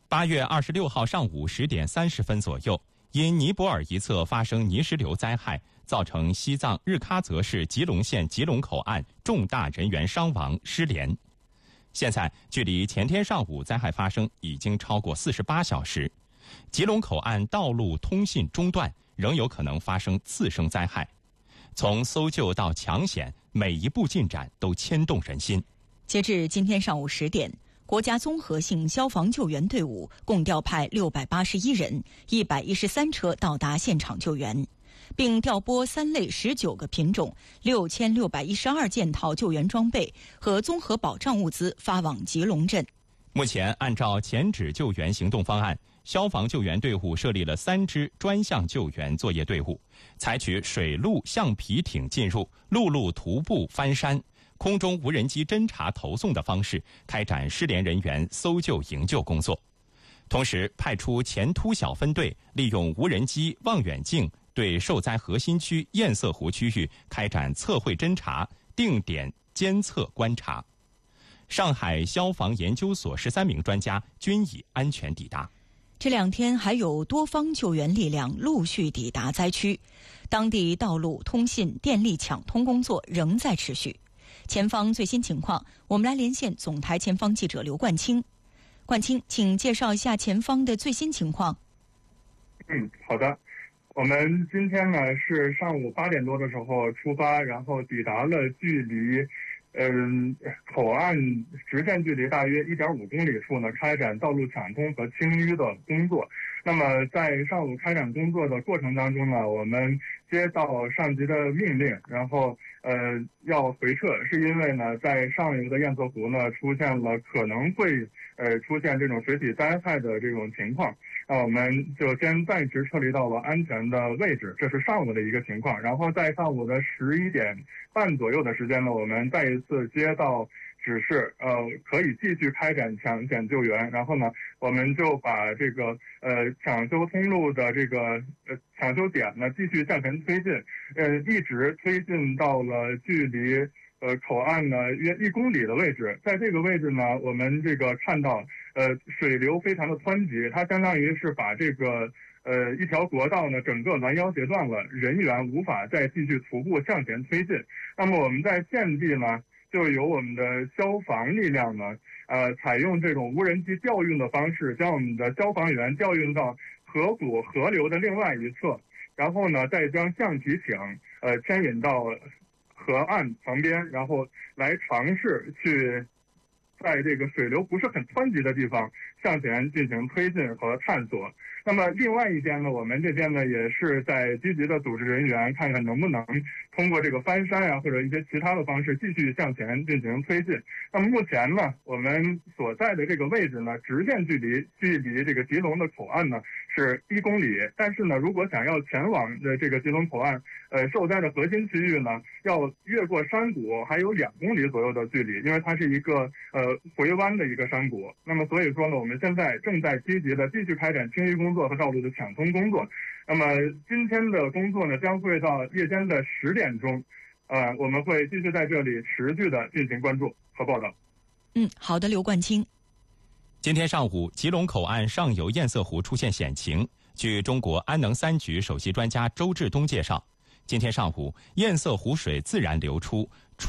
8月26号上午10点30分左右，因尼泊尔一侧发生泥石流灾害，造成西藏日喀则市吉隆县吉隆口岸重大人员伤亡失联。现在距离前天上午灾害发生已经超过48小时，吉隆口岸道路通信中断，仍有可能发生次生灾害。从搜救到抢险，每一步进展都牵动人心。 截至今天上午10点，国家综合性消防救援队伍共调派681人、113车到达现场救援，并调拨3类19个品种、6612件套救援装备和综合保障物资发往吉隆镇。 目前，按照前指救援行动方案，消防救援队伍设立了3支专项救援作业队伍，采取水陆橡皮艇进入、陆路徒步翻山、空中无人机侦察投送的方式开展失联人员搜救营救工作。同时，派出前突小分队，利用无人机、望远镜对受灾核心区堰塞湖区域开展测绘侦察、定点监测观察。上海消防研究所13名专家均已安全抵达。 这2天还有多方救援力量陆续抵达灾区，当地道路、通信、电力抢通工作仍在持续。前方最新情况，我们来连线总台前方记者刘冠清。冠清，请介绍一下前方的最新情况。 好的。我们今天呢是上午8点多的时候出发，然后抵达了距离口岸直线距离大约1.5公里处呢，开展道路抢通和清淤的工作。那么在上午开展工作的过程当中呢，我们接到上级的命令，然后要回撤，是因为呢在上游的堰塞湖呢出现了可能会出现这种水体灾害的这种情况。那我们就先暂时撤离到了安全的位置，这是上午的一个情况。然后在上午的11点半左右的时间呢，我们再一次接到指示，可以继续开展抢险救援。然后呢，我们就把这个抢修通路的这个抢修点呢继续向前推进，一直推进到了距离口岸呢约1公里的位置。在这个位置呢，我们这个看到水流非常的湍急，它相当于是把这个一条国道呢整个拦腰截断了，人员无法再继续徒步向前推进。那么我们在现地呢，就由我们的消防力量呢采用这种无人机调运的方式，将我们的消防员调运到河谷河流的另外一侧，然后呢再将橡皮艇牵引到河岸旁边，然后来尝试去在这个水流不是很湍急的地方向前进行推进和探索。那么另外一边呢，我们这边呢也是在积极的组织人员，看看能不能通过这个翻山啊或者一些其他的方式继续向前进行推进。那么目前呢，我们所在的这个位置呢，直线距离这个吉隆的口岸呢是1公里，但是呢，如果想要前往的这个吉隆口岸受灾的核心区域呢，要越过山谷还有2公里左右的距离，因为它是一个回弯的一个山谷。那么所以说呢，我们现在正在积极的继续开展清淤工作和道路的抢通工作。那么今天的工作呢，将会到夜间的10点钟，我们会继续在这里持续的进行关注和报道。 好的，刘冠清。 今天上午，吉隆口岸上游堰塞湖出现险情。据中国安能3局首席专家周志东介绍，今天上午堰塞湖水自然流出，